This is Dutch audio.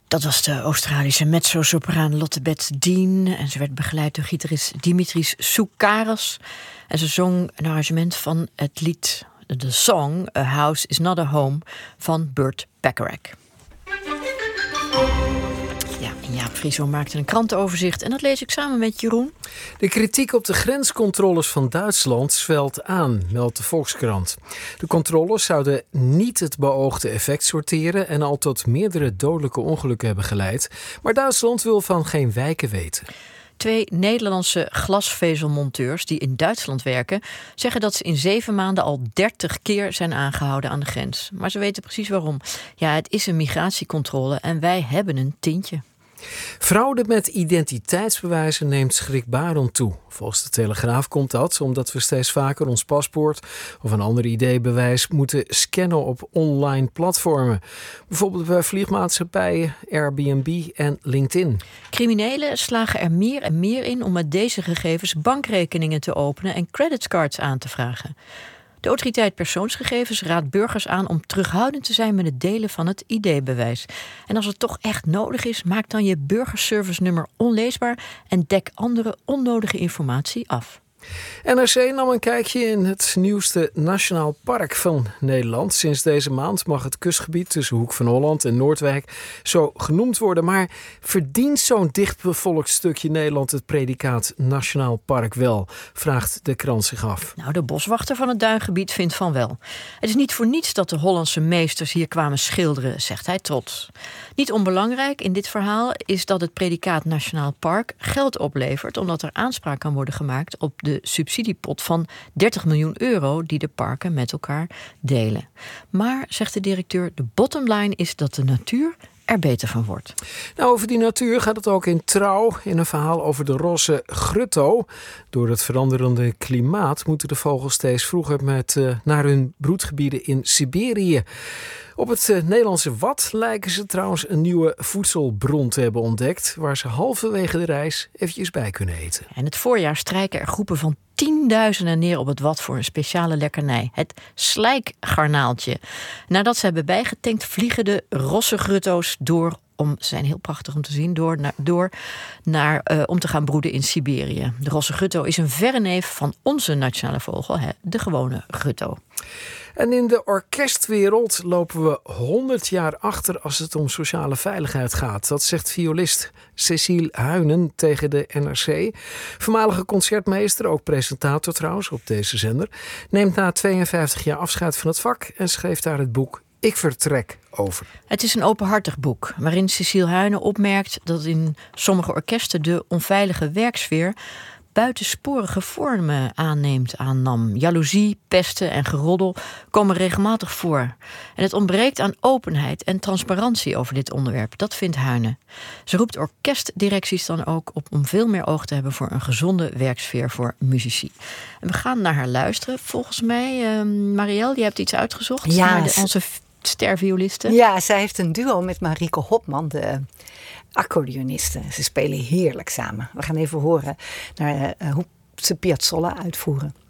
Dat was de Australische mezzo-sopraan Lotte Beth Dean. En ze werd begeleid door gitarist Dimitris Soukaras. En ze zong een arrangement van het lied, de song A House Is Not a Home van Burt Bacharach. Ja, en Jaap Frieso maakte een krantenoverzicht en dat lees ik samen met Jeroen. De kritiek op de grenscontroles van Duitsland zwelt aan, meldt de Volkskrant. De controles zouden niet het beoogde effect sorteren en al tot meerdere dodelijke ongelukken hebben geleid. Maar Duitsland wil van geen wijken weten. 2 Nederlandse glasvezelmonteurs die in Duitsland werken zeggen dat ze in 7 maanden al 30 keer zijn aangehouden aan de grens. Maar ze weten precies waarom. Ja, het is een migratiecontrole en wij hebben een tintje. Fraude met identiteitsbewijzen neemt schrikbarend toe. Volgens de Telegraaf komt dat omdat we steeds vaker ons paspoort of een ander ID-bewijs moeten scannen op online platformen. Bijvoorbeeld bij vliegmaatschappijen, Airbnb en LinkedIn. Criminelen slagen er meer en meer in om met deze gegevens bankrekeningen te openen en creditcards aan te vragen. De autoriteit persoonsgegevens raadt burgers aan om terughoudend te zijn met het delen van het ID-bewijs. En als het toch echt nodig is, maak dan je burgerservice-nummer onleesbaar en dek andere onnodige informatie af. NRC nam een kijkje in het nieuwste Nationaal Park van Nederland. Sinds deze maand mag het kustgebied tussen Hoek van Holland en Noordwijk zo genoemd worden. Maar verdient zo'n dichtbevolkt stukje Nederland het predicaat Nationaal Park wel? Vraagt de krant zich af. Nou, de boswachter van het duingebied vindt van wel. Het is niet voor niets dat de Hollandse meesters hier kwamen schilderen, zegt hij trots. Niet onbelangrijk in dit verhaal is dat het predicaat Nationaal Park geld oplevert, omdat er aanspraak kan worden gemaakt op de subsidiepot van 30 miljoen euro die de parken met elkaar delen. Maar, zegt de directeur, de bottomline is dat de natuur er beter van wordt. Nou, over die natuur gaat het ook in Trouw, in een verhaal over de rosse grutto. Door het veranderende klimaat moeten de vogels steeds vroeger naar hun broedgebieden in Siberië. Op het Nederlandse Wad lijken ze trouwens een nieuwe voedselbron te hebben ontdekt, waar ze halverwege de reis eventjes bij kunnen eten. En het voorjaar strijken er groepen van 10.000 neer op het Wad voor een speciale lekkernij. Het slijkgarnaaltje. Nadat ze hebben bijgetankt, vliegen de rosse grutto's door. Ze zijn heel prachtig om te zien, om te gaan broeden in Siberië. De rosse grutto is een verre neef van onze nationale vogel, de gewone grutto. En in de orkestwereld lopen we 100 jaar achter als het om sociale veiligheid gaat. Dat zegt violist Cecile Huynen tegen de NRC. Voormalige concertmeester, ook presentator trouwens op deze zender, neemt na 52 jaar afscheid van het vak en schreef daar het boek Ik Vertrek over. Het is een openhartig boek waarin Cecile Huynen opmerkt dat in sommige orkesten de onveilige werksfeer buitensporige vormen aannam. Jaloezie, pesten en geroddel komen regelmatig voor. En het ontbreekt aan openheid en transparantie over dit onderwerp. Dat vindt Huynen. Ze roept orkestdirecties dan ook op om veel meer oog te hebben voor een gezonde werksfeer voor muzici. En we gaan naar haar luisteren. Volgens mij, Marielle, je hebt iets uitgezocht. Ja, onze stervioliste. Ja, zij heeft een duo met Marieke Hopman, de accordeoniste. Ze spelen heerlijk samen. We gaan even horen naar hoe ze Piazzolla uitvoeren.